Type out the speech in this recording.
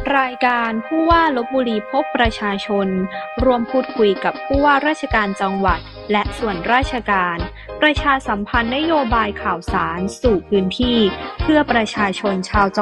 รายการผู้ว่าลพบุรีพบประชาชนร่วมพูดคุยกับผู้ว่าราชการจังหวัดและส่วนราชการประชาสัมพันธ์นโยบายข่าวสารสู่พื้นที่เพื่อประชาชนชาวจังหวัด